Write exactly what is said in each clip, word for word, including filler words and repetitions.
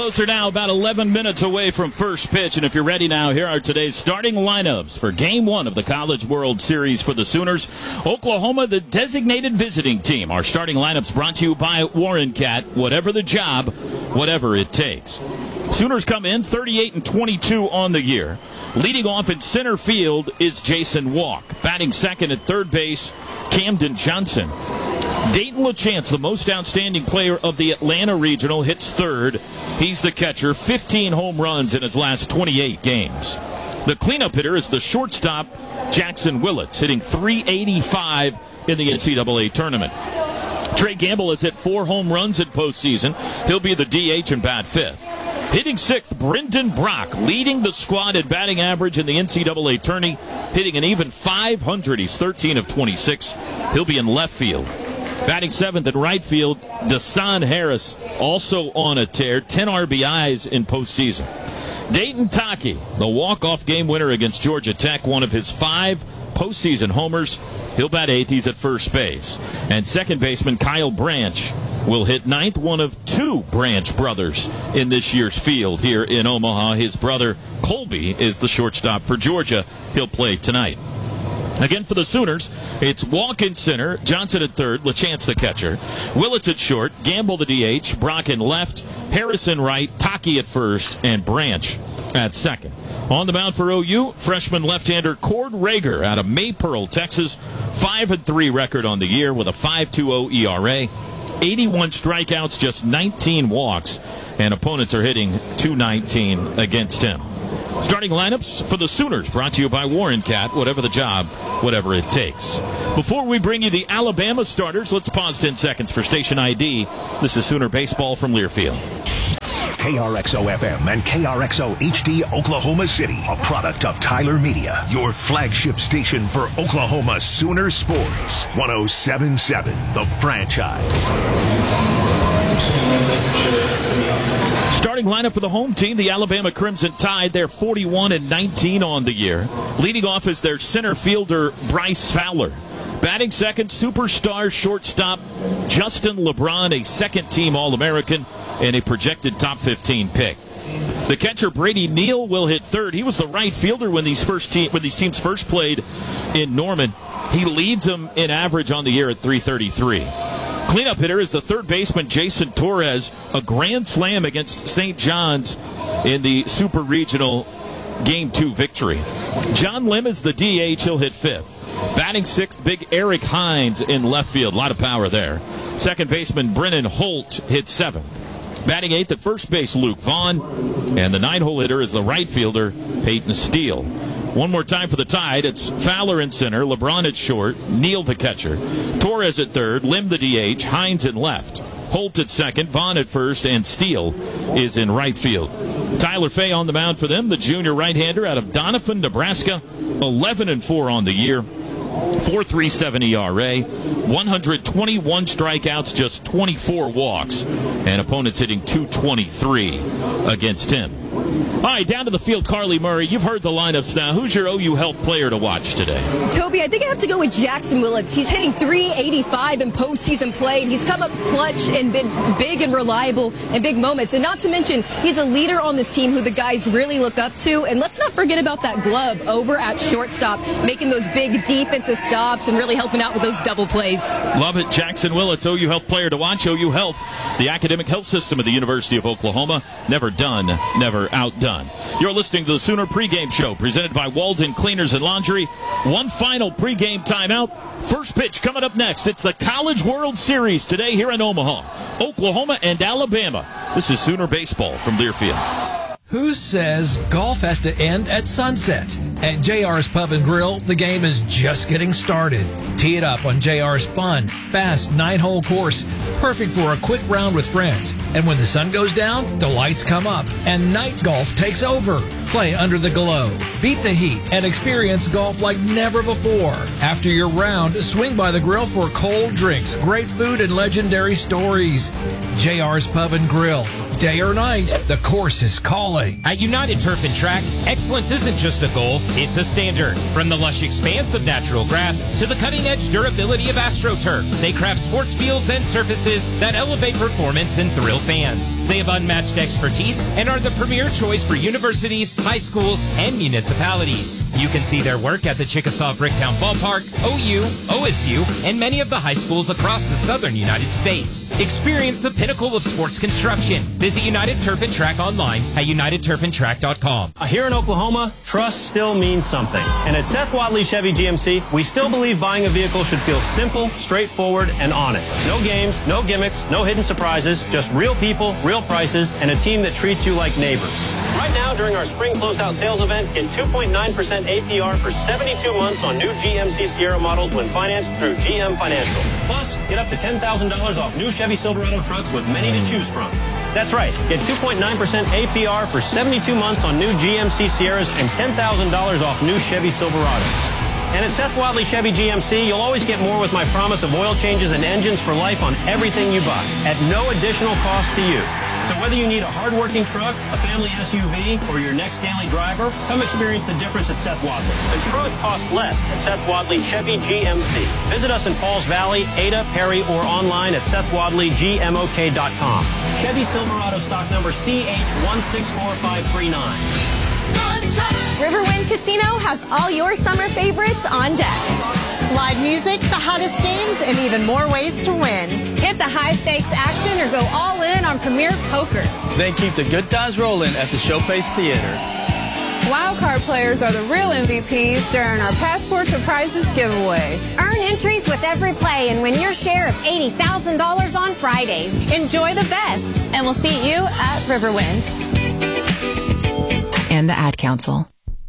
closer now, about eleven minutes away from first pitch. And if you're ready now, here are today's starting lineups for Game one of the College World Series for the Sooners. Oklahoma, the designated visiting team. Our starting lineups brought to you by Warren Cat. Whatever the job, whatever it takes. Sooners come in thirty-eight and twenty-two on the year. Leading off in center field is Jason Walk. Batting second at third base, Camden Johnson. Dayton LaChance, the most outstanding player of the Atlanta Regional, hits third. He's the catcher, fifteen home runs in his last twenty-eight games. The cleanup hitter is the shortstop, Jackson Willits, hitting three eighty-five in the N C double A tournament. Trey Gamble has hit four home runs in postseason. He'll be the D H and bat fifth. Hitting sixth, Brendan Brock, leading the squad in batting average in the N C double A tourney, hitting an even five hundred. He's thirteen of twenty-six. He'll be in left field. Batting seventh in right field, Dasan Harris, also on a tear, ten R B Is in postseason. Dayton Taki, the walk-off game winner against Georgia Tech, one of his five postseason homers. He'll bat eighth. He's at first base. And second baseman Kyle Branch will hit ninth, one of two Branch brothers in this year's field here in Omaha. His brother Colby is the shortstop for Georgia. He'll play tonight. Again for the Sooners, it's Walk in center, Johnson at third, LaChance the catcher, Willits at short, Gamble the D H, Brock in left, Harrison right, Taki at first, and Branch at second. On the mound for O U, freshman left-hander Cord Rager out of Maypearl, Texas, five and three record on the year with a five point two oh E R A, eighty-one strikeouts, just nineteen walks, and opponents are hitting two nineteen against him. Starting lineups for the Sooners, brought to you by Warren Cat. Whatever the job, whatever it takes. Before we bring you the Alabama starters, let's pause ten seconds for station I D. This is Sooner Baseball from Learfield. K R X O F M and K R X O H D Oklahoma City, a product of Tyler Media, your flagship station for Oklahoma Sooner sports. one oh seven point seven, The Franchise. Starting lineup for the home team, the Alabama Crimson Tide. They're forty-one and nineteen on the year. Leading off is their center fielder, Bryce Fowler. Batting second, superstar shortstop Justin LeBron, a second-team All-American and a projected top fifteen pick. The catcher, Brady Neal, will hit third. He was the right fielder when these first team, when these teams first played in Norman. He leads them in average on the year at three thirty-three. Cleanup hitter is the third baseman, Jason Torres, a grand slam against Saint John's in the Super Regional Game two victory. John Lim is the D H. He'll hit fifth. Batting sixth, big Eric Hines in left field. A lot of power there. Second baseman, Brennan Holt, hits seventh. Batting eighth at first base, Luke Vaughn. And the nine-hole hitter is the right fielder, Peyton Steele. One more time for the Tide. It's Fowler in center, LeBron at short, Neal the catcher, Torres at third, Lim the D H, Hines in left, Holt at second, Vaughn at first, and Steele is in right field. Tyler Fay on the mound for them, the junior right-hander out of Doniphan, Nebraska, eleven and four on the year, four point three seven E R A, one hundred twenty-one strikeouts, just twenty-four walks, and opponents hitting two twenty-three against him. All right, down to the field, Carly Murray. You've heard the lineups now. Who's your O U Health player to watch today? Toby, I think I have to go with Jackson Willits. He's hitting three eighty-five in postseason play, and he's come up clutch and been big and reliable in big moments. And not to mention, he's a leader on this team who the guys really look up to. And let's not forget about that glove over at shortstop, making those big defensive stops and really helping out with those double plays. Love it. Jackson Willits, O U Health player to watch. O U Health, the academic health system of the University of Oklahoma. Never done, never outdone. You're listening to the Sooner pregame show presented by Walden Cleaners and Laundry. One final pregame timeout. First pitch coming up next. It's the College World Series today here in Omaha. Oklahoma and Alabama. This is Sooner Baseball from Learfield. Who says golf has to end at sunset? At J R's Pub and Grill, the game is just getting started. Tee it up on J R's fun, fast nine-hole course, perfect for a quick round with friends. And when the sun goes down, the lights come up, and night golf takes over. Play under the glow, beat the heat, and experience golf like never before. After your round, swing by the grill for cold drinks, great food, and legendary stories. J R's Pub and Grill. Day or night, the course is calling. At United Turf and Track, excellence isn't just a goal, it's a standard. From the lush expanse of natural grass to the cutting-edge durability of AstroTurf, they craft sports fields and surfaces that elevate performance and thrill fans. They have unmatched expertise and are the premier choice for universities, high schools, and municipalities. You can see their work at the Chickasaw Bricktown Ballpark, O U, O S U, and many of the high schools across the southern United States. Experience the pinnacle of sports construction. Visit United Turf and Track online at united turf and track dot com. Here in Oklahoma, trust still means something. And at Seth Wadley Chevy G M C, we still believe buying a vehicle should feel simple, straightforward, and honest. No games, no gimmicks, no hidden surprises, just real people, real prices, and a team that treats you like neighbors. Right now, during our spring closeout sales event, get two point nine percent A P R for seventy-two months on new G M C Sierra models when financed through G M Financial. Plus, get up to ten thousand dollars off new Chevy Silverado trucks with many to choose from. That's right. Get two point nine percent A P R for seventy-two months on new G M C Sierras and ten thousand dollars off new Chevy Silverados. And at Seth Wadley Chevy G M C, you'll always get more with my promise of oil changes and engines for life on everything you buy at no additional cost to you. So whether you need a hard-working truck, a family S U V, or your next daily driver, come experience the difference at Seth Wadley. The truth costs less at Seth Wadley Chevy G M C. Visit us in Pauls Valley, Ada, Perry, or online at seth wadley g m o k dot com. Chevy Silverado stock number C H one six four five three nine. Riverwind Casino has all your summer favorites on deck. Live music, the hottest games, and even more ways to win. Hit the high-stakes action or go all in on Premier Poker. Then keep the good times rolling at the Showpace Theater. Wildcard players are the real M V Ps during our Passport to Prizes giveaway. Earn entries with every play and win your share of eighty thousand dollars on Fridays. Enjoy the best, and we'll see you at Riverwind. And the Ad Council.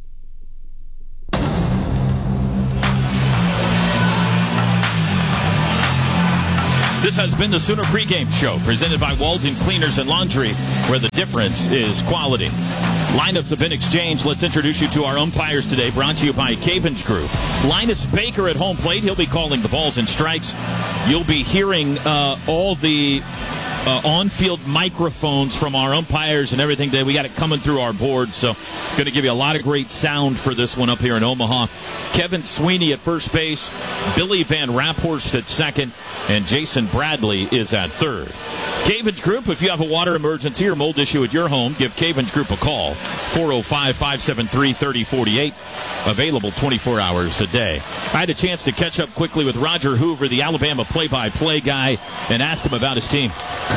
This has been the Sooner pregame show presented by Walden Cleaners and Laundry, where the difference is quality. Lineups have been exchanged. Let's introduce you to our umpires today, brought to you by Cavens Group. Linus Baker at home plate. He'll be calling the balls and strikes. You'll be hearing uh, all the uh, on-field microphones from our umpires and everything today. We got it coming through our board, so going to give you a lot of great sound for this one up here in Omaha. Kevin Sweeney at first base, Billy Van Raphorst at second, and Jason Bradley is at third. Cavens Group, if you have a water emergency or mold issue at your home, give Cavens Group a call. four oh five, five seven three, three oh four eight. Available twenty-four hours a day. I had a chance to catch up quickly with Roger Hoover, the Alabama play-by-play guy, and asked him about his team.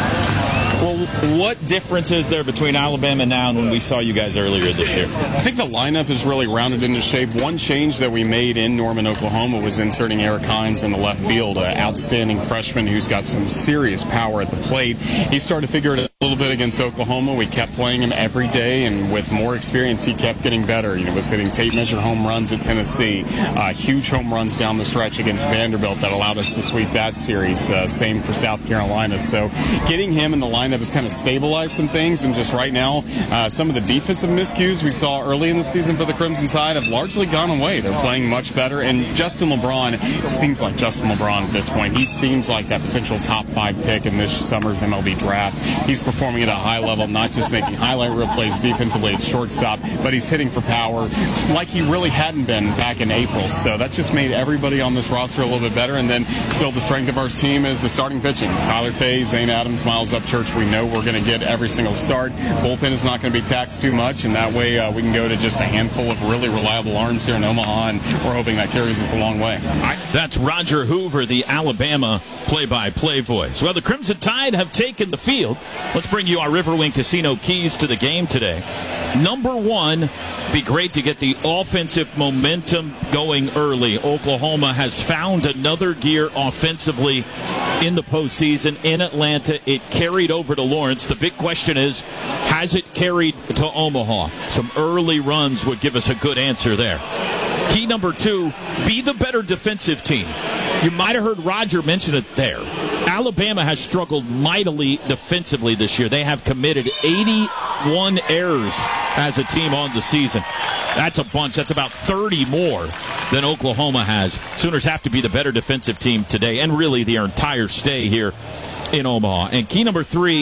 Well, what difference is there between Alabama now and when we saw you guys earlier this year? I think the lineup is really rounded into shape. One change that we made in Norman, Oklahoma was inserting Eric Hines in the left field, an outstanding freshman who's got some serious power at the plate. He started to figure it out a little bit against Oklahoma. We kept playing him every day, and with more experience, he kept getting better. You know, was hitting tape measure home runs at Tennessee, uh, huge home runs down the stretch against Vanderbilt that allowed us to sweep that series. Uh, same for South Carolina. So getting him in the lineup has kind of stabilized some things, and just right now, uh, some of the defensive miscues we saw early in the season for the Crimson Tide have largely gone away. They're playing much better, and Justin LeBron seems like Justin LeBron at this point. He seems like that potential top five pick in this summer's M L B draft. He's performing at a high level, not just making highlight reel plays defensively at shortstop, but he's hitting for power like he really hadn't been back in April. So that just made everybody on this roster a little bit better. And then still the strength of our team is the starting pitching. Tyler Fay, Zane Adams, Miles Upchurch. We know we're going to get every single start. Bullpen is not going to be taxed too much, and that way uh, we can go to just a handful of really reliable arms here in Omaha, and we're hoping that carries us a long way. That's Roger Hoover, the Alabama play-by-play voice. Well, the Crimson Tide have taken the field. Let's bring you our Riverwind Casino keys to the game today. Number one, be great to get the offensive momentum going early. Oklahoma has found another gear offensively in the postseason in Atlanta. It carried over to Lawrence. The big question is, has it carried to Omaha? Some early runs would give us a good answer there. Key number two, be the better defensive team. You might have heard Roger mention it there. Alabama has struggled mightily defensively this year. They have committed eighty-one errors as a team on the season. That's a bunch. That's about thirty more than Oklahoma has. Sooners have to be the better defensive team today, and really their entire stay here in Omaha. And key number three,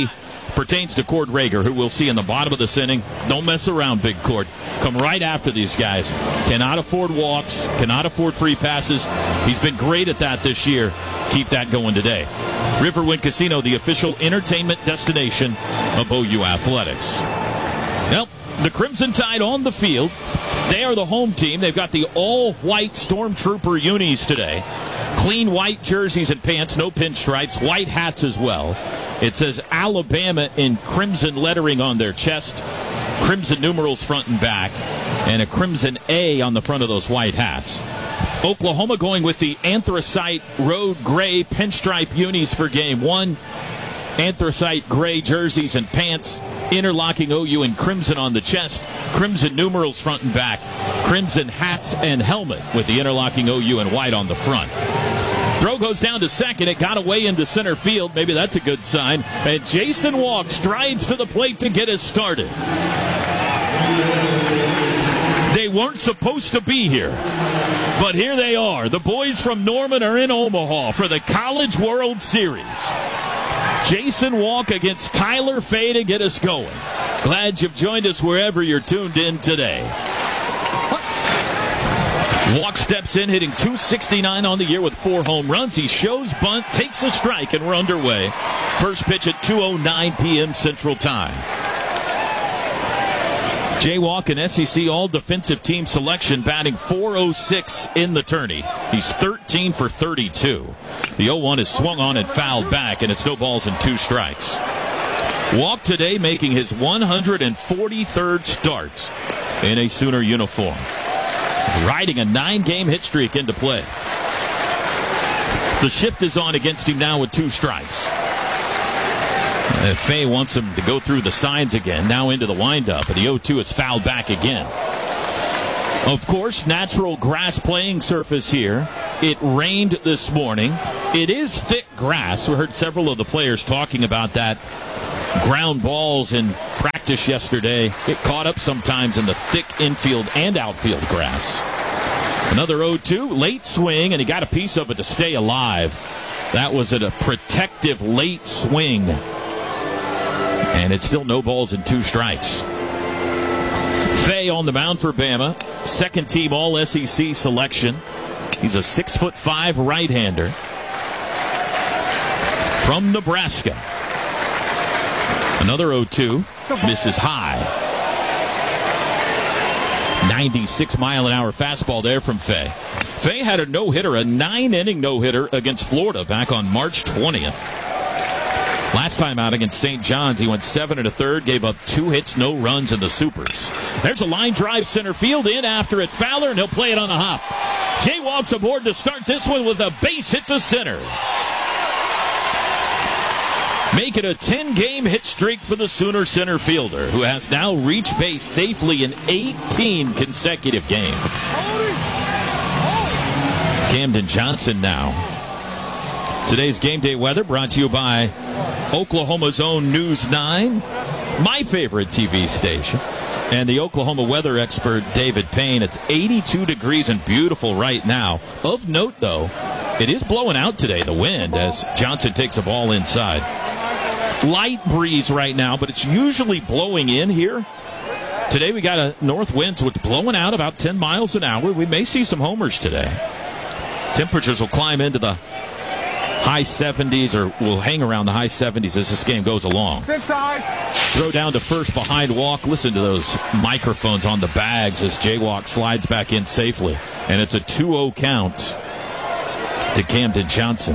pertains to Cord Rager, who we'll see in the bottom of this inning. Don't mess around, Big Cord. Come right after these guys. Cannot afford walks, cannot afford free passes. He's been great at that this year. Keep that going today. Riverwind Casino, the official entertainment destination of O U Athletics. Well, the Crimson Tide on the field. They are the home team. They've got the all-white Stormtrooper unis today. Clean white jerseys and pants, no pinstripes, white hats as well. It says Alabama in crimson lettering on their chest, crimson numerals front and back, and a crimson A on the front of those white hats. Oklahoma going with the anthracite road gray pinstripe unis for game one. Anthracite gray jerseys and pants, interlocking O U in crimson on the chest, crimson numerals front and back, crimson hats and helmet with the interlocking O U in white on the front. Throw goes down to second. It got away into center field. Maybe that's a good sign. And Jason Walk strides to the plate to get us started. They weren't supposed to be here, but here they are. The boys from Norman are in Omaha for the College World Series. Jason Walk against Tyler Fay to get us going. Glad you've joined us wherever you're tuned in today. Walk steps in, hitting two sixty-nine on the year with four home runs. He shows bunt, takes a strike, and we're underway. First pitch at two oh nine p.m. Central Time. Jay Walk, an S E C all-defensive team selection, batting four oh six in the tourney. He's thirteen for thirty-two. The oh one is swung on and fouled back, and it's no balls and two strikes. Walk today making his one hundred forty-third start in a Sooner uniform. Riding a nine-game hit streak into play. The shift is on against him now with two strikes. Uh, Fay wants him to go through the signs again, now into the windup, and the oh two is fouled back again. Of course, natural grass playing surface here. It rained this morning. It is thick grass. We heard several of the players talking about that. Ground balls in practice yesterday get caught up sometimes in the thick infield and outfield grass. Another oh two, late swing, and he got a piece of it to stay alive. That was at a protective late swing. And it's still no balls and two strikes. Fay on the mound for Bama. Second team all S E C selection. He's a six foot five right-hander from Nebraska. Another oh two, misses high. ninety-six mile an hour fastball there from Fay. Fay had a no-hitter, a nine-inning no-hitter against Florida back on March twentieth. Last time out against Saint John's, he went seven and a third, gave up two hits, no runs in the Supers. There's a line drive center field in after it. Fowler, and he'll play it on the hop. Jay Walk's aboard to start this one with a base hit to center. Make it a ten-game hit streak for the Sooner center fielder, who has now reached base safely in eighteen consecutive games. Camden Johnson now. Today's game day weather brought to you by Oklahoma's own News nine, my favorite T V station, and the Oklahoma weather expert David Payne. It's eighty-two degrees and beautiful right now. Of note, though, it is blowing out today, the wind, as Johnson takes a ball inside. Light breeze right now, but it's usually blowing in here. Today we got a north wind, so it's blowing out about ten miles an hour. We may see some homers today. Temperatures will climb into the high seventies, or will hang around the high seventies as this game goes along. Throw down to first behind Walk. Listen to those microphones on the bags as Jay Walk slides back in safely. And it's a two oh count to Camden Johnson.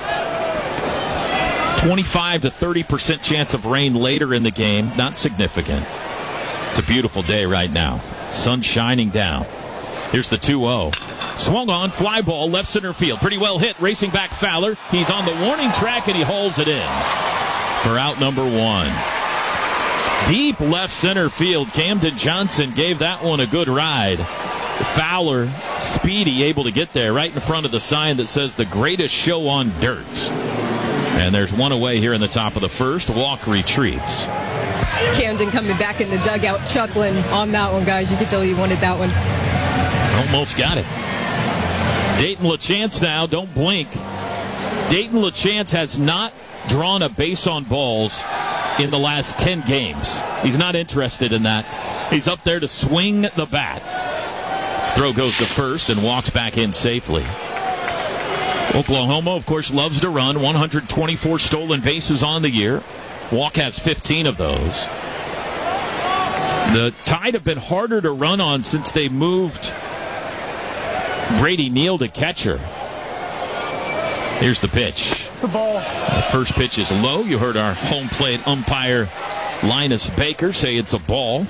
twenty-five to thirty percent chance of rain later in the game. Not significant. It's a beautiful day right now. Sun shining down. Here's the two oh. Swung on, fly ball, left center field. Pretty well hit, racing back Fowler. He's on the warning track, and he hauls it in for out number one. Deep left center field. Camden Johnson gave that one a good ride. Fowler, speedy, able to get there right in front of the sign that says the greatest show on dirt. And there's one away here in the top of the first. Walk retreats. Camden coming back in the dugout, chuckling on that one, guys. You can tell you wanted that one. Almost got it. Dayton LaChance now, don't blink. Dayton LaChance has not drawn a base on balls in the last ten games. He's not interested in that. He's up there to swing the bat. Throw goes to first and walks back in safely. Oklahoma, of course, loves to run. one hundred twenty-four stolen bases on the year. Walk has fifteen of those. The Tide have been harder to run on since they moved Brady Neal to catcher. Here's the pitch. It's a ball. The first pitch is low. You heard our home plate umpire Linus Baker say it's a ball.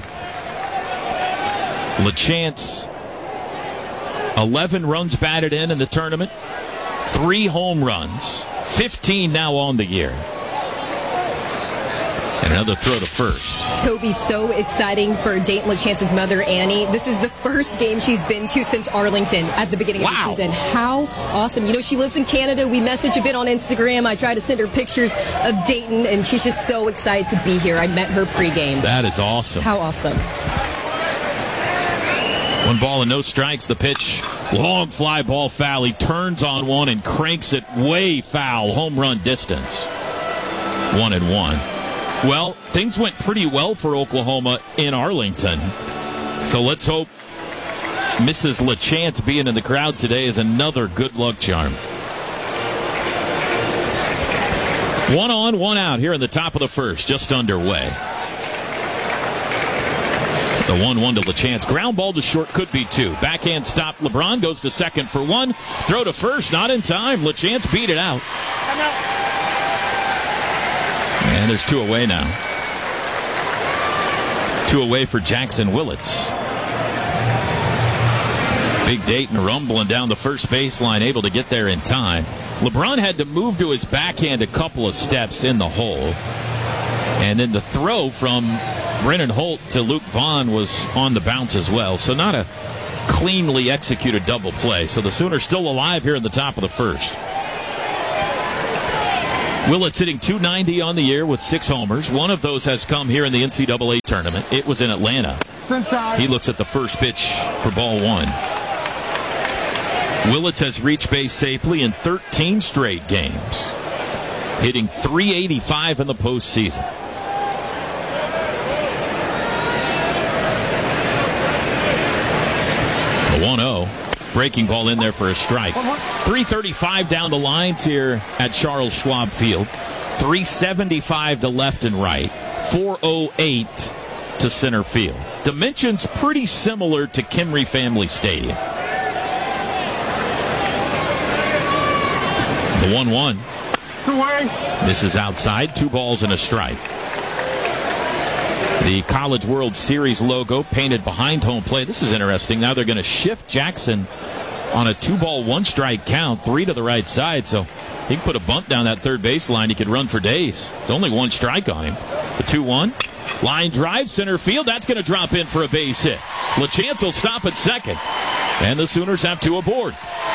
LaChance, eleven runs batted in in the tournament, three home runs, fifteen now on the year. And another throw to first. Toby, so exciting for Dayton LaChance's mother, Annie. This is the first game she's been to since Arlington at the beginning wow. of the season. How awesome. You know, she lives in Canada. We message a bit on Instagram. I try to send her pictures of Dayton, and she's just so excited to be here. I met her pregame. That is awesome. How awesome. One ball and no strikes. The pitch, long fly ball foul. He turns on one and cranks it way foul. Home run distance. One and one. Well, things went pretty well for Oklahoma in Arlington. So let's hope Missus LaChance being in the crowd today is another good luck charm. One on, one out here in the top of the first, just underway. The one one to LaChance. Ground ball to short, could be two. Backhand stop. LeBron goes to second for one. Throw to first, not in time. LaChance beat it out. And there's two away now. Two away for Jackson Willits. Big Dayton rumbling down the first baseline, able to get there in time. LeBron had to move to his backhand a couple of steps in the hole. And then the throw from Brennan Holt to Luke Vaughn was on the bounce as well. So not a cleanly executed double play. So the Sooners still alive here in the top of the first. Willits hitting two ninety on the year with six homers. One of those has come here in the N C double A tournament. It was in Atlanta. He looks at the first pitch for ball one. Willits has reached base safely in thirteen straight games, hitting three eighty-five in the postseason. The one oh. Breaking ball in there for a strike. three thirty-five down the lines here at Charles Schwab Field. three seventy-five to left and right. four oh eight to center field. Dimensions pretty similar to Kimry Family Stadium. The one one. This is outside. Two balls and a strike. The College World Series logo painted behind home plate. This is interesting. Now they're going to shift Jackson on a two-ball, one-strike count, three to the right side. So he can put a bunt down that third baseline. He could run for days. It's only one strike on him. The two one. Line drive, center field. That's going to drop in for a base hit. LaChance will stop at second. And the Sooners have two aboard.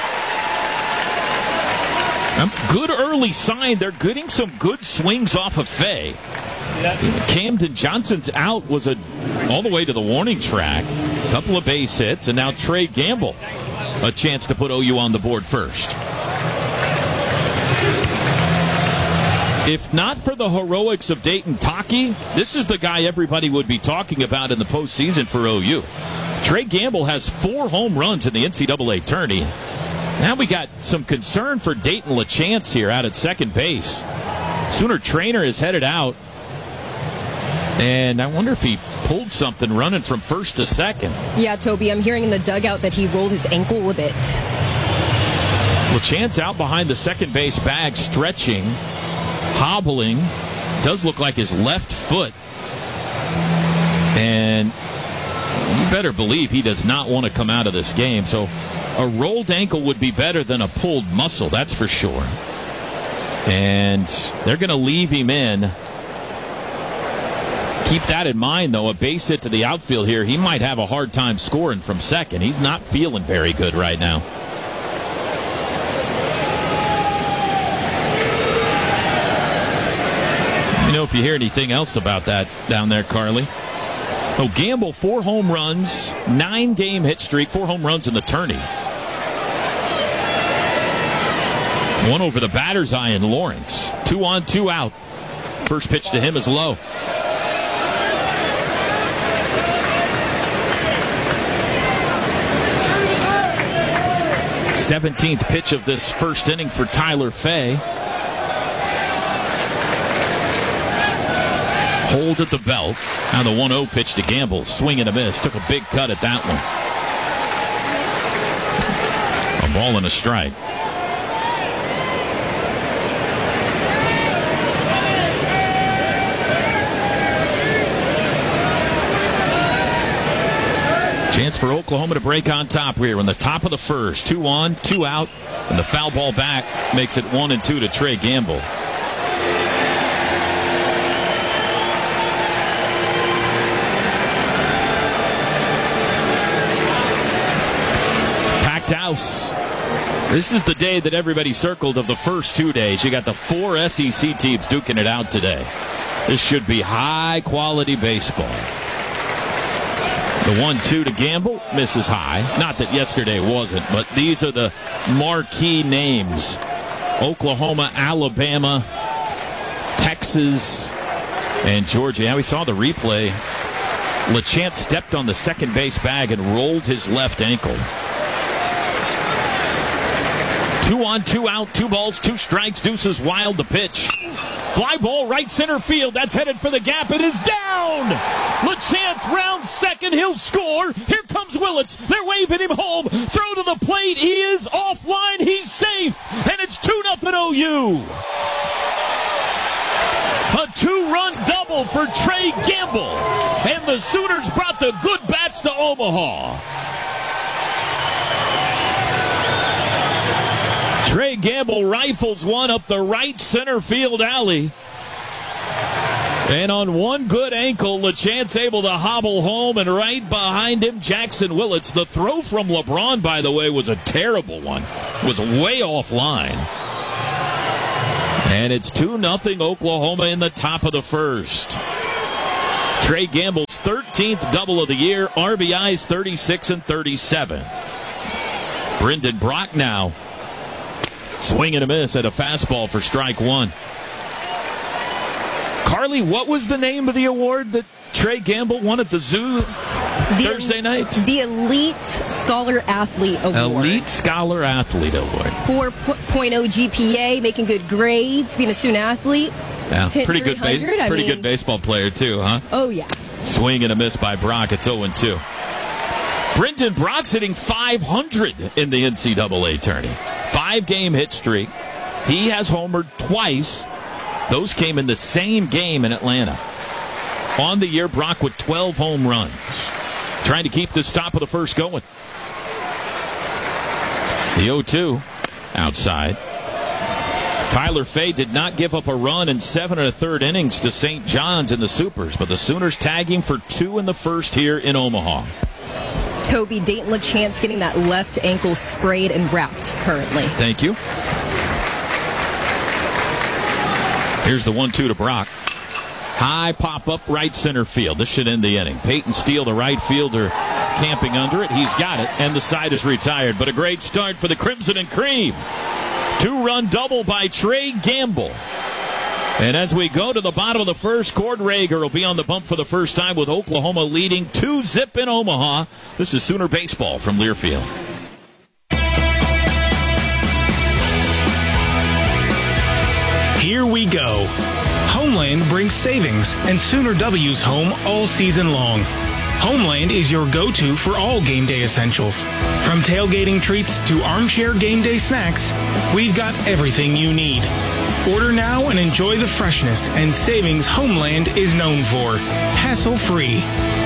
Um, good early sign. They're getting some good swings off of Fay. Camden Johnson's out was a all the way to the warning track. A couple of base hits, and now Trey Gamble a chance to put O U on the board first. If not for the heroics of Dayton Taki, this is the guy everybody would be talking about in the postseason for O U. Trey Gamble has four home runs in the N C double A tourney. Now we got some concern for Dayton LaChance here out at second base. Sooner trainer is headed out. And I wonder if he pulled something running from first to second. Yeah, Toby, I'm hearing in the dugout that he rolled his ankle a bit. LaChance out behind the second base bag, stretching, hobbling. Does look like his left foot. And you better believe he does not want to come out of this game. So a rolled ankle would be better than a pulled muscle, that's for sure. And they're going to leave him in. Keep that in mind, though. A base hit to the outfield here. He might have a hard time scoring from second. He's not feeling very good right now. Let me know if you hear anything else about that down there, Carly. Oh, Gamble, four home runs, nine-game hit streak, four home runs in the tourney. One over the batter's eye in Lawrence. Two on, two out. First pitch to him is low. seventeenth pitch of this first inning for Tyler Fay. Hold at the belt. Now the one oh pitch to Gamble. Swing and a miss. Took a big cut at that one. A ball and a strike. Chance for Oklahoma to break on top here in the top of the first. Two on, two out, and the foul ball back makes it one and two to Trey Gamble. Packed house. This is the day that everybody circled of the first two days. You got the four S E C teams duking it out today. This should be high-quality baseball. The one two to Gamble misses high. Not that yesterday wasn't, but these are the marquee names. Oklahoma, Alabama, Texas, and Georgia. Now we saw the replay. LaChance stepped on the second base bag and rolled his left ankle. Two on, two out, two balls, two strikes. Deuces Wild the pitch. Fly ball right center field. That's headed for the gap. It is down. LaChance round second. He'll score. Here comes Willits. They're waving him home. Throw to the plate. He is offline. He's safe. And it's two nothing O U. A two-run double for Trey Gamble. And the Sooners brought the good bats to Omaha. Trey Gamble rifles one up the right center field alley. And on one good ankle, LaChance able to hobble home, and right behind him, Jackson Willits. The throw from LeBron, by the way, was a terrible one. It was way offline. And it's two nothing Oklahoma in the top of the first. Trey Gamble's thirteenth double of the year, R B Is thirty-six and thirty-seven. Brendan Brock now. Swing and a miss at a fastball for strike one. Carly, what was the name of the award that Trey Gamble won at the zoo the, Thursday night? The Elite Scholar Athlete Award. Elite Scholar Athlete Award. four point oh G P A, making good grades, being a student athlete. Yeah, pretty good, base, pretty I mean, good baseball player too, huh? Oh, yeah. Swing and a miss by Brock. It's oh and two. Brendan Brock's hitting five hundred in the N C double A tourney. Five-game hit streak. He has homered twice. Those came in the same game in Atlanta. On the year, Brock with twelve home runs. Trying to keep this top of the first going. The oh two outside. Tyler Fay did not give up a run in seven and a third innings to Saint John's in the Supers, but the Sooners tag him for two in the first here in Omaha. Toby Dayton LaChance getting that left ankle sprayed and wrapped currently. Thank you. Here's the one two to Brock. High pop-up right center field. This should end the inning. Peyton Steele, the right fielder, camping under it. He's got it, and the side is retired. But a great start for the Crimson and Cream. Two-run double by Trey Gamble. And as we go to the bottom of the first, Cord Rager will be on the bump for the first time with Oklahoma leading two zip in Omaha. This is Sooner Baseball from Learfield. Here we go. Homeland brings savings and Sooner W's home all season long. Homeland is your go-to for all game day essentials. From tailgating treats to armchair game day snacks, we've got everything you need. Order now and enjoy the freshness and savings Homeland is known for. Hassle-free.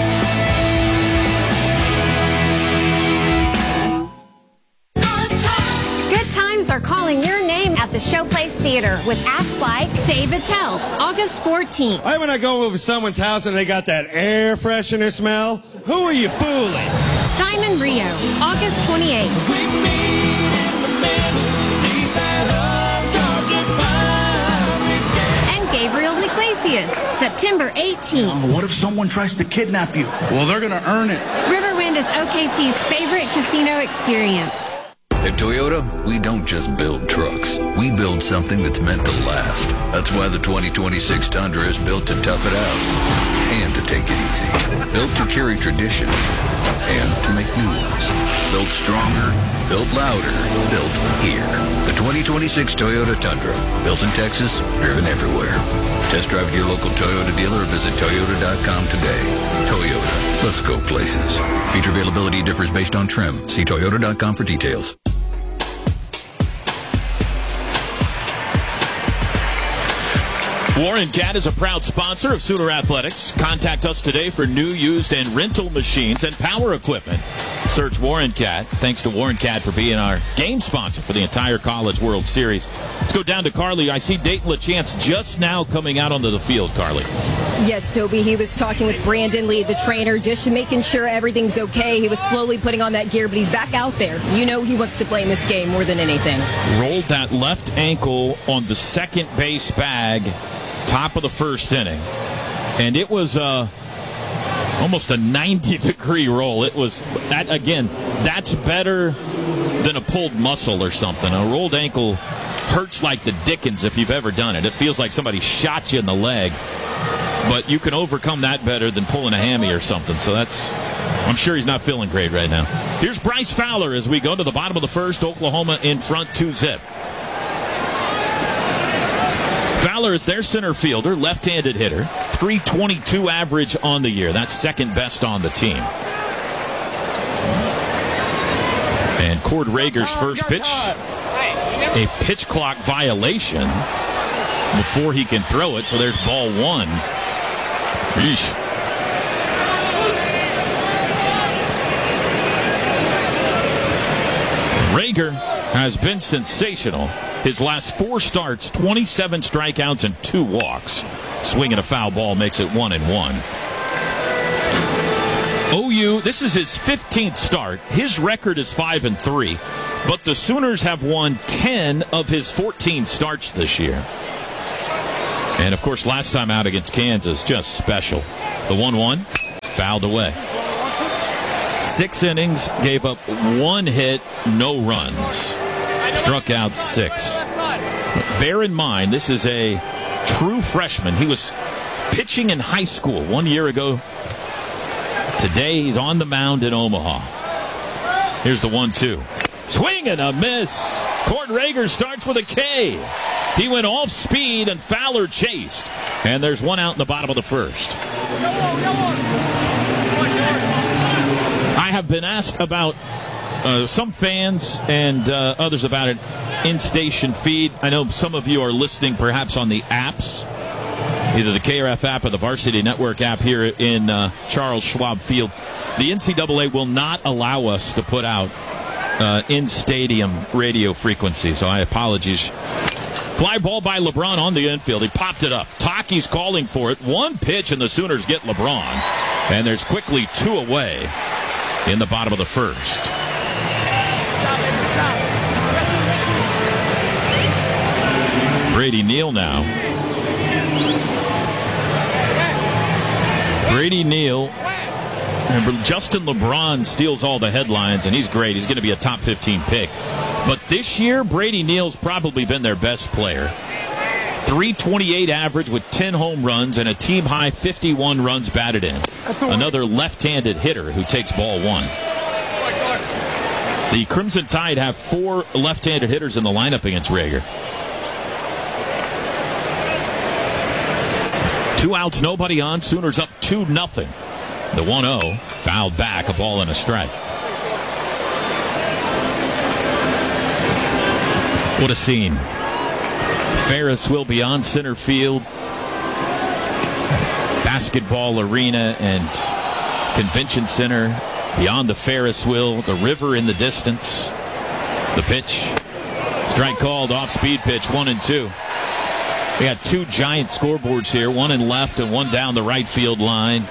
Good times are calling your name at the Showplace Theater with acts like Dave Attell, August fourteenth. Right when I go over someone's house and they got that air freshener smell, who are you fooling? Diamond Rio, August twenty-eighth. We meet in the middle, beneath that and Gabriel Iglesias, September eighteenth. Um, what if someone tries to kidnap you? Well, they're going to earn it. Riverwind is O K C's favorite casino experience. At Toyota, we don't just build trucks. We build something that's meant to last. That's why the twenty twenty-six Tundra is built to tough it out and to take it easy. Built to carry tradition and to make new ones. Built stronger, built louder, built here. The twenty twenty-six Toyota Tundra. Built in Texas, driven everywhere. Test drive at your local Toyota dealer or visit Toyota dot com today. Toyota. Let's go places. Feature availability differs based on trim. See Toyota dot com for details. Warren Cat is a proud sponsor of Sooner Athletics. Contact us today for new, used, and rental machines and power equipment. Search Warren Cat. Thanks to Warren Cat for being our game sponsor for the entire College World Series. Let's go down to Carly. I see Dayton LaChance just now coming out onto the field, Carly. Yes, Toby. He was talking with Brandon Lee, the trainer, just making sure everything's okay. He was slowly putting on that gear, but he's back out there. You know he wants to play in this game more than anything. Rolled that left ankle on the second base bag, top of the first inning. And it was uh, almost a ninety-degree roll. It was, that again, that's better than a pulled muscle or something. A rolled ankle hurts like the dickens if you've ever done it. It feels like somebody shot you in the leg. But you can overcome that better than pulling a hammy or something. So that's, I'm sure he's not feeling great right now. Here's Bryce Fowler as we go to the bottom of the first. Oklahoma in front, two zip. Fowler is their center fielder, left-handed hitter. three twenty-two average on the year. That's second best on the team. And Cord Rager's first pitch, a pitch clock violation before he can throw it. So there's ball one. Yeesh. Rager has been sensational. His last four starts, twenty-seven strikeouts and two walks. Swinging a foul ball makes it one and one. O U, this is his fifteenth start. His record is five and three, but the Sooners have won ten of his fourteen starts this year. And, of course, last time out against Kansas, just special. The one one, fouled away. Six innings, gave up one hit, no runs. Struck out six. Bear in mind, this is a true freshman. He was pitching in high school one year ago. Today, he's on the mound in Omaha. Here's the one two. Swing and a miss. Cord Rager starts with a K. He went off speed and Fowler chased. And there's one out in the bottom of the first. I have been asked about uh, some fans and uh, others about it in-station feed. I know some of you are listening perhaps on the apps, either the K R F app or the Varsity Network app here in uh, Charles Schwab Field. The N C double A will not allow us to put out uh, in-stadium radio frequency, so I apologize. Fly ball by LeBron on the infield. He popped it up. Taki's calling for it. One pitch, and the Sooners get LeBron. And there's quickly two away in the bottom of the first. Brady Neal now. Brady Neal. Remember, Justin LeBron steals all the headlines, and he's great. He's going to be a top fifteen pick. But this year, Brady Neal's probably been their best player. three twenty-eight average with ten home runs and a team-high fifty-one runs batted in. Another left-handed hitter who takes ball one. The Crimson Tide have four left-handed hitters in the lineup against Rager. Two outs, nobody on. Sooners up two nothing. The one oh, fouled back, a ball and a strike. What a scene. Ferris will be on center field. Basketball arena and convention center. Beyond the Ferris wheel, the river in the distance. The pitch. Strike called, off-speed pitch, one and two. We got two giant scoreboards here, one in left and one down the right field line.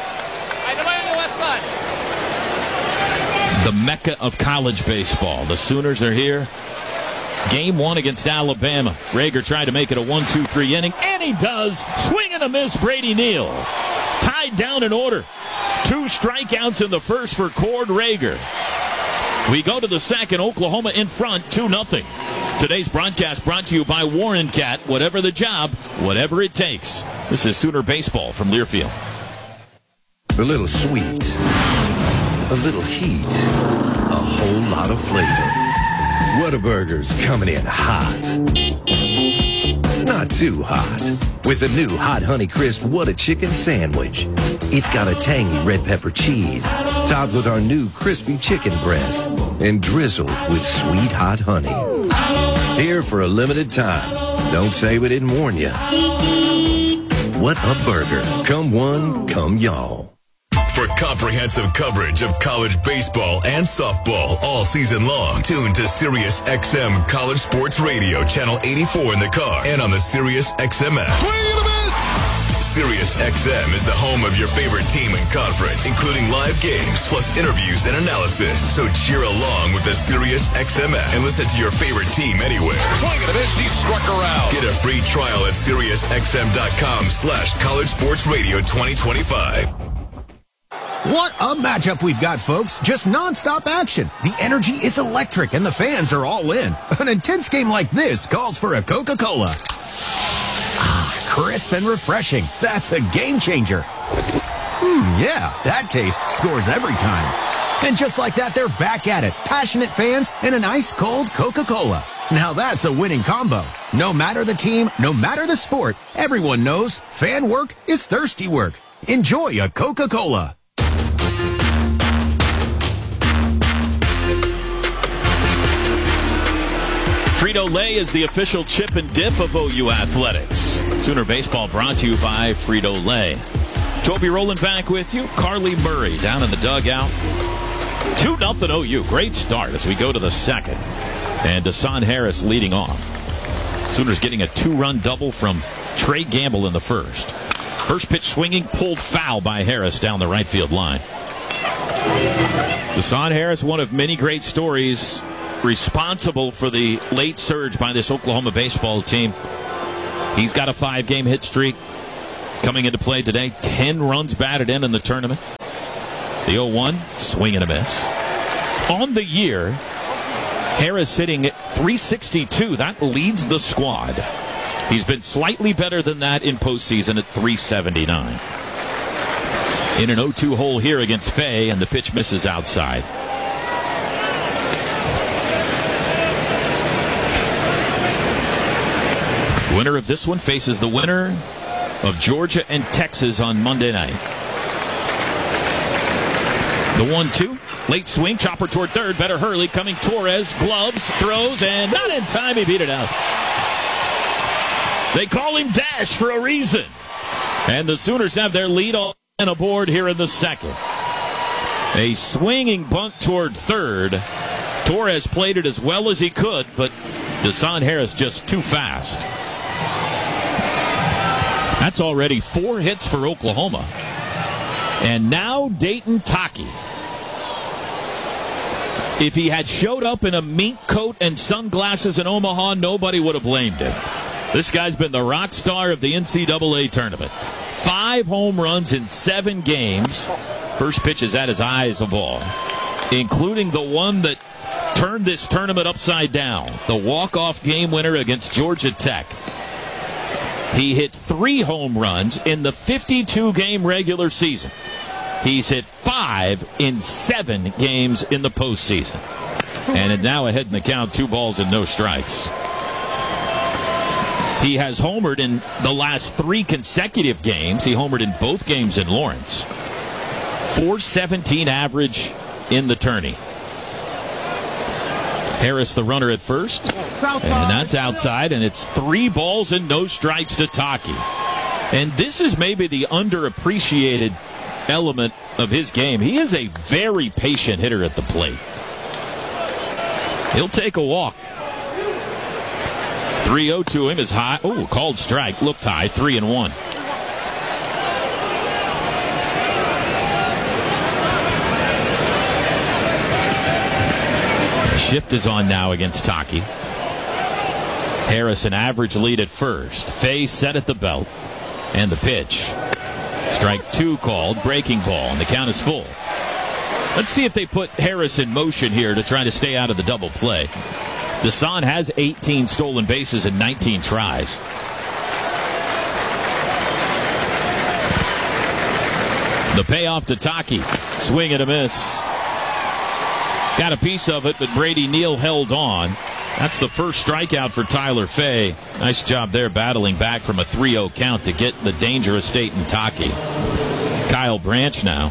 The mecca of college baseball. The Sooners are here. Game one against Alabama. Rager tried to make it a one two three inning, and he does. Swing and a miss, Brady Neal. Tied down in order. Two strikeouts in the first for Cord Rager. We go to the second. Oklahoma in front, two nothing. Today's broadcast brought to you by Warren Cat. Whatever the job, whatever it takes. This is Sooner Baseball from Learfield. A little sweet, a little heat, a whole lot of flavor. Whataburger's coming in hot. Not too hot. With the new Hot Honey Crisp What a Chicken Sandwich. It's got a tangy red pepper cheese, topped with our new crispy chicken breast, and drizzled with sweet hot honey. Here for a limited time. Don't say we didn't warn you. What a burger. Come one, come y'all. For comprehensive coverage of college baseball and softball all season long, tune to Sirius X M College Sports Radio, channel eighty-four in the car and on the Sirius X M app. Sirius X M is the home of your favorite team and conference, including live games, plus interviews and analysis. So cheer along with the Sirius X M app and listen to your favorite team anywhere. Swing and a miss, he struck her out. Get a free trial at SiriusXM.com slash College Sports Radio 2025. What a matchup we've got, folks. Just nonstop action. The energy is electric and the fans are all in. An intense game like this calls for a Coca-Cola. Ah, crisp and refreshing. That's a game changer. Hmm, yeah, that taste scores every time. And just like that, they're back at it. Passionate fans and an ice-cold Coca-Cola. Now that's a winning combo. No matter the team, no matter the sport, everyone knows fan work is thirsty work. Enjoy a Coca-Cola. Frito-Lay is the official chip and dip of O U Athletics. Sooner Baseball brought to you by Frito-Lay. Toby Rowland back with you. Carly Murray down in the dugout. two nothing O U. Great start as we go to the second. And Dasan Harris leading off. Sooners getting a two-run double from Trey Gamble in the first. First pitch swinging, pulled foul by Harris down the right field line. Dasan Harris, one of many great stories, responsible for the late surge by this Oklahoma baseball team. He's got a five-game hit streak coming into play today. Ten runs batted in in the tournament. The oh one, swing and a miss. On the year, Harris sitting at three sixty-two. That leads the squad. He's been slightly better than that in postseason at three seventy-nine. In an oh two hole here against Fay, and the pitch misses outside. Winner of this one faces the winner of Georgia and Texas on Monday night. The one two, late swing, chopper toward third, better Hurley, coming Torres, gloves, throws, and not in time, he beat it out. They call him Dash for a reason. And the Sooners have their lead all and aboard here in the second. A swinging bunt toward third. Torres played it as well as he could, but Dasan Harris just too fast. That's already four hits for Oklahoma. And now Dayton Taki. If he had showed up in a mink coat and sunglasses in Omaha, nobody would have blamed him. This guy's been the rock star of the N C double A tournament. Five home runs in seven games. First pitch is at his eye as a ball, including the one that turned this tournament upside down, the walk-off game winner against Georgia Tech. He hit three home runs in the fifty-two game regular season. He's hit five in seven games in the postseason. And is now ahead in the count, two balls and no strikes. He has homered in the last three consecutive games. He homered in both games in Lawrence. four seventeen average in the tourney. Harris the runner at first. And that's outside, and it's three balls and no strikes to Taki. And this is maybe the underappreciated element of his game. He is a very patient hitter at the plate. He'll take a walk. three oh to him is high. Oh, called strike. Looked high. Three and one. Shift is on now against Taki. Harris an average lead at first. Fay set at the belt. And the pitch. Strike two called. Breaking ball. And the count is full. Let's see if they put Harris in motion here to try to stay out of the double play. Desan has eighteen stolen bases and nineteen tries. The payoff to Taki. Swing and a miss. Got a piece of it, but Brady Neal held on. That's the first strikeout for Tyler Fay. Nice job there battling back from a three oh count to get the dangerous state in Taki. Kyle Branch now.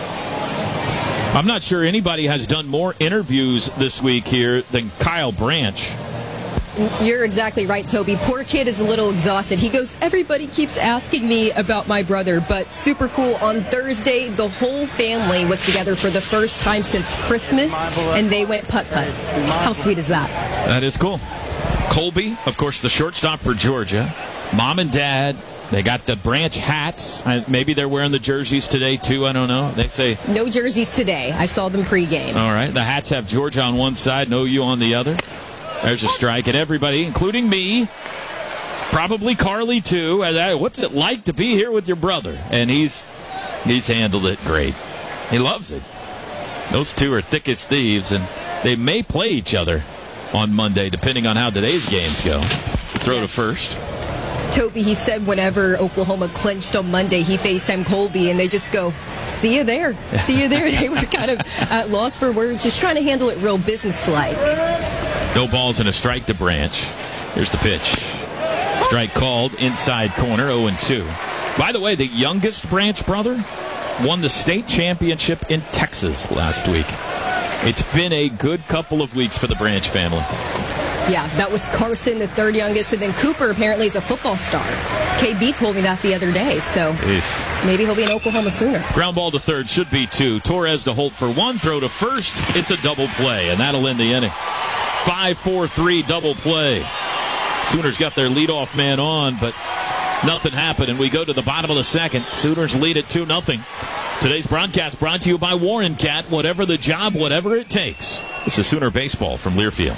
I'm not sure anybody has done more interviews this week here than Kyle Branch. You're exactly right, Toby. Poor kid is a little exhausted. He goes, everybody keeps asking me about my brother, but super cool. On Thursday, the whole family was together for the first time since Christmas, and they went putt-putt. How sweet is that? That is cool. Colby, of course, the shortstop for Georgia. Mom and Dad, they got the Branch hats. Maybe they're wearing the jerseys today, too. I don't know. They say... No jerseys today. I saw them pregame. All right. The hats have Georgia on one side and O U on the other. There's a strike, and everybody, including me, probably Carly too. What's it like to be here with your brother? And he's he's handled it great. He loves it. Those two are thick as thieves, and they may play each other on Monday, depending on how today's games go. Throw yeah. to first. Toby, he said whenever Oklahoma clinched on Monday, he FaceTimed Colby, and they just go, see you there. See you there. They were kind of at loss for words, just trying to handle it real business-like. No balls and a strike to Branch. Here's the pitch. Strike called, inside corner, oh and two. By the way, the youngest Branch brother won the state championship in Texas last week. It's been a good couple of weeks for the Branch family. Yeah, that was Carson, the third youngest, and then Cooper apparently is a football star. K B told me that the other day, so Eesh. maybe he'll be an Oklahoma Sooner. Ground ball to third, should be two. Torres to Holt for one, throw to first. It's a double play, and that'll end the inning. five four three double play. Sooners got their leadoff man on, but nothing happened, and we go to the bottom of the second. Sooners lead at two nothing. Today's broadcast brought to you by Warren Cat. Whatever the job, whatever it takes. This is Sooner Baseball from Learfield.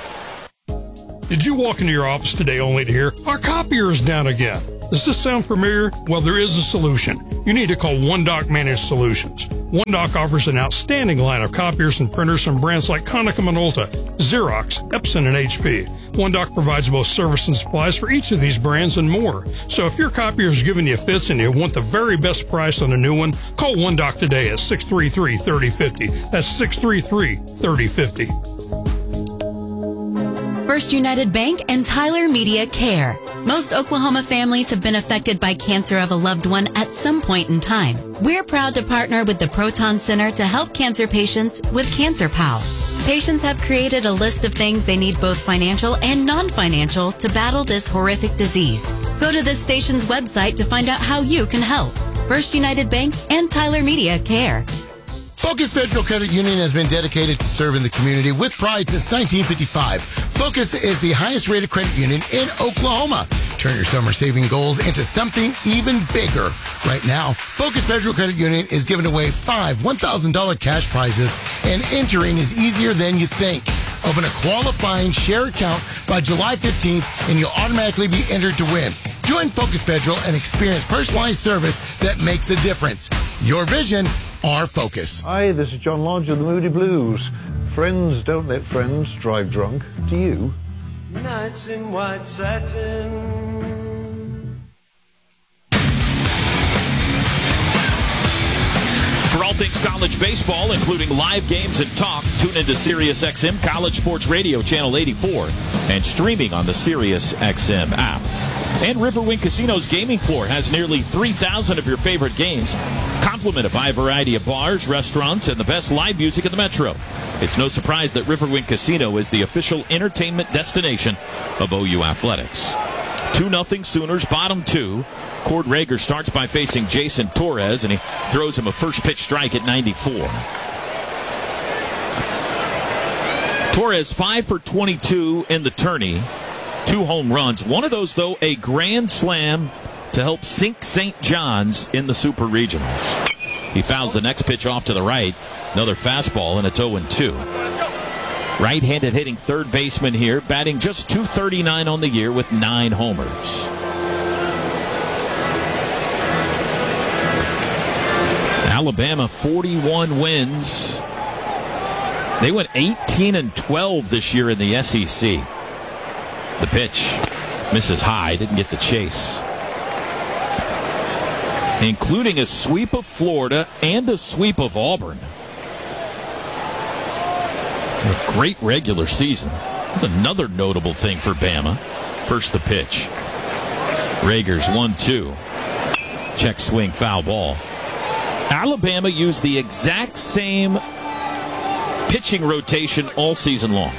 Did you walk into your office today only to hear, our copier is down again? Does this sound familiar? Well, there is a solution. You need to call One Dock Managed Solutions. One Dock offers an outstanding line of copiers and printers from brands like Konica Minolta, Xerox, Epson, and H P. One Dock provides both service and supplies for each of these brands and more. So if your copier is giving you fits and you want the very best price on a new one, call One Dock today at six three three, three oh five oh. That's six three three, three oh five oh. First United Bank and Tyler Media Care. Most Oklahoma families have been affected by cancer of a loved one at some point in time. We're proud to partner with the Proton Center to help cancer patients with Cancer Pals. Patients have created a list of things they need, both financial and non-financial, to battle this horrific disease. Go to this station's website to find out how you can help. First United Bank and Tyler Media Care. Focus Federal Credit Union has been dedicated to serving the community with pride since nineteen fifty-five. Focus is the highest rated credit union in Oklahoma. Turn your summer saving goals into something even bigger. Right now, Focus Federal Credit Union is giving away five one thousand dollars cash prizes, and entering is easier than you think. Open a qualifying share account by July fifteenth, and you'll automatically be entered to win. Join Focus Federal and experience personalized service that makes a difference. Your vision, our focus. Hi, this is John Lodge of the Moody Blues. Friends don't let friends drive drunk. Do you? Nights in white satin. For all things college baseball, including live games and talk, tune into Sirius X M College Sports Radio Channel eighty-four and streaming on the Sirius X M app. And Riverwind Casino's gaming floor has nearly three thousand of your favorite games, complemented by a variety of bars, restaurants, and the best live music in the metro. It's no surprise that Riverwind Casino is the official entertainment destination of O U Athletics. two nothing Sooners, bottom two. Cord Rager starts by facing Jason Torres, and he throws him a first pitch strike at ninety-four. Torres five for twenty-two in the tourney. Two home runs. One of those, though, a grand slam to help sink Saint John's in the Super Regionals. He fouls the next pitch off to the right. Another fastball, and it's oh and two. Right-handed hitting third baseman here, batting just two thirty-nine on the year with nine homers. Alabama forty-one wins They went eighteen and twelve this year in the S E C. The pitch misses high, didn't get the chase. Including a sweep of Florida and a sweep of Auburn. A great regular season. That's another notable thing for Bama. First the pitch. Rager's one two. Check swing, foul ball. Alabama used the exact same pitching rotation all season long.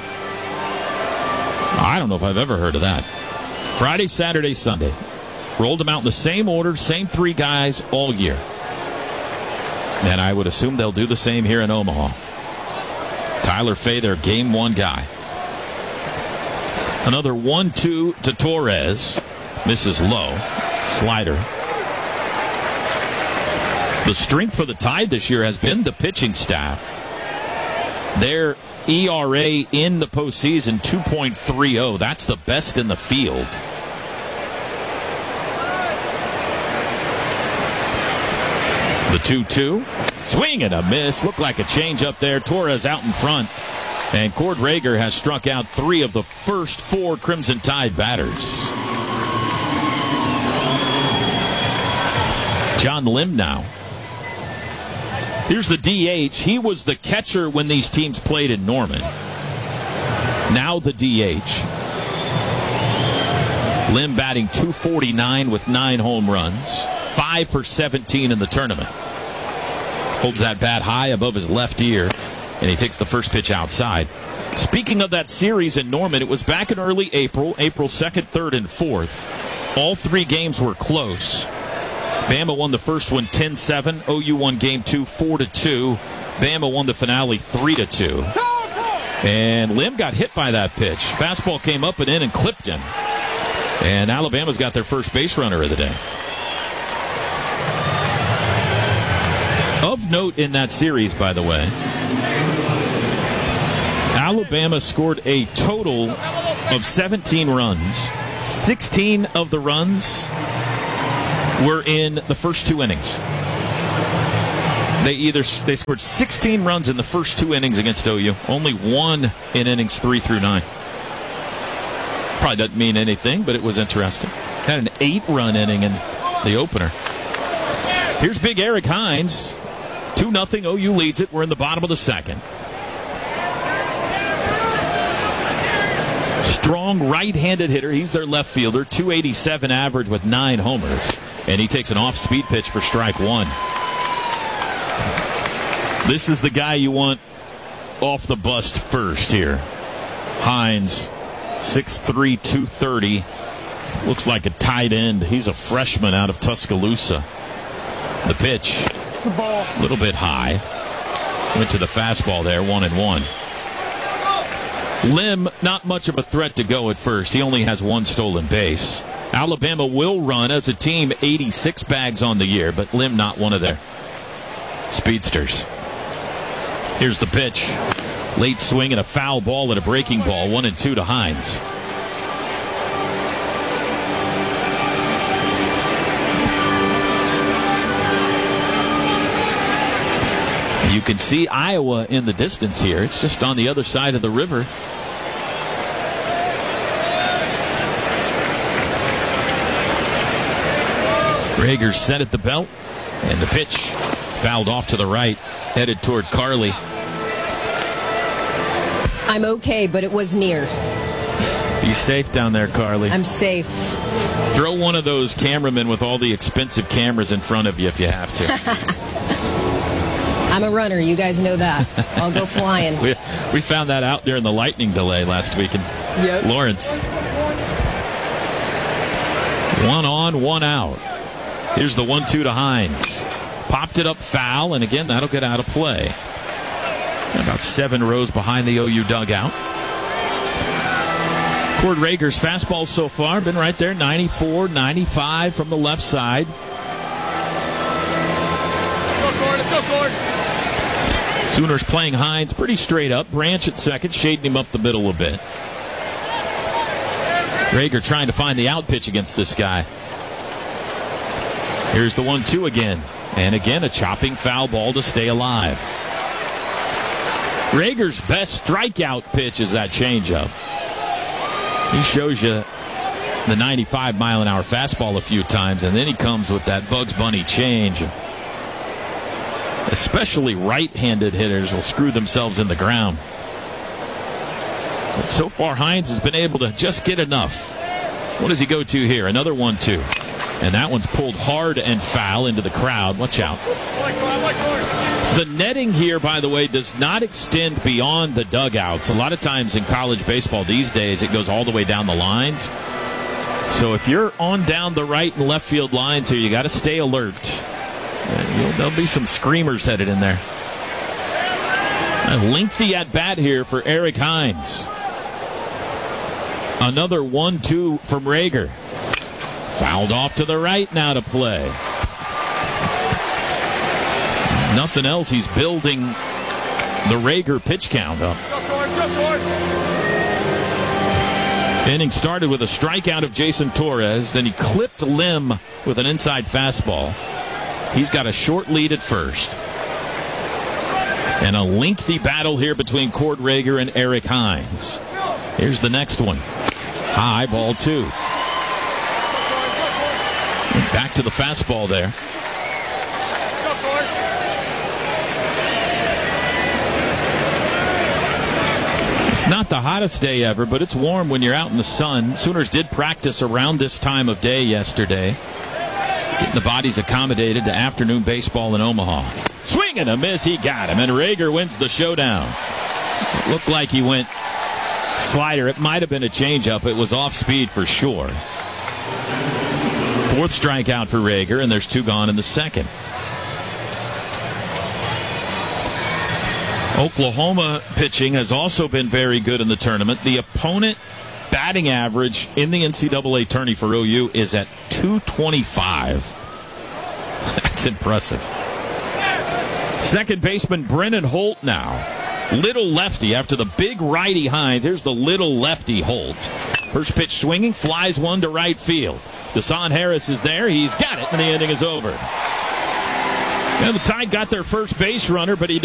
I don't know if I've ever heard of that. Friday, Saturday, Sunday. Rolled them out in the same order, same three guys all year. And I would assume they'll do the same here in Omaha. Tyler Fay, their game one guy. Another one two to Torres. Misses low. Slider. The strength for the Tide this year has been the pitching staff. Their E R A in the postseason, two point three oh. That's the best in the field. The two two. Swing and a miss. Looked like a change up there. Torres out in front. And Cord Rager has struck out three of the first four Crimson Tide batters. John Lim now. Here's the D H. He was the catcher when these teams played in Norman. Now the D H. Lim batting two forty-nine with nine home runs. five for seventeen in the tournament. Holds that bat high above his left ear, and he takes the first pitch outside. Speaking of that series in Norman, it was back in early April, April second, third, and fourth. All three games were close. Bama won the first one ten seven. O U won game two four to two. Bama won the finale three to two. And Lim got hit by that pitch. Fastball came up and in and clipped him. And Alabama's got their first base runner of the day. Of note in that series, by the way, Alabama scored a total of seventeen runs. sixteen of the runs were in the first two innings. They either they scored sixteen runs in the first two innings against O U. Only one in innings three through nine. Probably doesn't mean anything, but it was interesting. Had an eight-run inning in the opener. Here's big Eric Hines. two nothing, O U leads it. We're in the bottom of the second. Strong right-handed hitter. He's their left fielder. two eighty-seven average with nine homers. And he takes an off-speed pitch for strike one. This is the guy you want off the bust first here. Hines, six three, two thirty. Looks like a tight end. He's a freshman out of Tuscaloosa. The pitch, a little bit high. Went to the fastball there, one and one. Lim, not much of a threat to go at first. He only has one stolen base. Alabama will run as a team eighty-six bags on the year, but Lim not one of their speedsters. Here's the pitch. Late swing and a foul ball and a breaking ball. One and two to Hines. You can see Iowa in the distance here. It's just on the other side of the river. Rager set at the belt, and the pitch fouled off to the right, headed toward Carly. I'm okay, but it was near. Be safe down there, Carly. I'm safe. Throw one of those cameramen with all the expensive cameras in front of you if you have to. I'm a runner. You guys know that. I'll go flying. we, we found that out during the lightning delay last week in yep. Lawrence. One on, one out. Here's the one two to Hines. Popped it up foul, and again, that'll get out of play. About seven rows behind the O U dugout. Cord Rager's fastball so far been right there, ninety-four, ninety-five from the left side. Let's go, Cord. Let's go, Cord. Sooners playing Hines pretty straight up. Branch at second, shading him up the middle a bit. Rager trying to find the out pitch against this guy. Here's the one two again. And again, a chopping foul ball to stay alive. Rager's best strikeout pitch is that changeup. He shows you the ninety-five mile an hour fastball a few times, and then he comes with that Bugs Bunny change. Especially right-handed hitters will screw themselves in the ground. But so far, Hines has been able to just get enough. What does he go to here? Another one two. And that one's pulled hard and foul into the crowd. Watch out. The netting here, by the way, does not extend beyond the dugouts. A lot of times in college baseball these days, it goes all the way down the lines. So if you're on down the right and left field lines here, you got to stay alert. There'll be some screamers headed in there. A lengthy at-bat here for Eric Hines. Another one two from Rager. Fouled off to the right now to play. Nothing else. He's building the Rager pitch count up. Inning started with a strikeout of Jason Torres. Then he clipped Lim with an inside fastball. He's got a short lead at first. And a lengthy battle here between Cord Rager and Eric Hines. Here's the next one. High, ball two. Back to the fastball there. It's not the hottest day ever, but it's warm when you're out in the sun. Sooners did practice around this time of day yesterday, getting the bodies accommodated to afternoon baseball in Omaha. Swing and a miss, he got him, and Rager wins the showdown. It looked like he went slider. It might have been a changeup. It was off speed for sure. Fourth strikeout for Rager, and there's two gone in the second. Oklahoma pitching has also been very good in the tournament. The opponent batting average in the N C double A tourney for O U is at two twenty-five. That's impressive. Second baseman Brennan Holt now. Little lefty after the big righty Hines. Here's the little lefty Holt. First pitch swinging, flies one to right field. Deshaun Harris is there. He's got it, and the inning is over. Now, the Tide got their first base runner, but he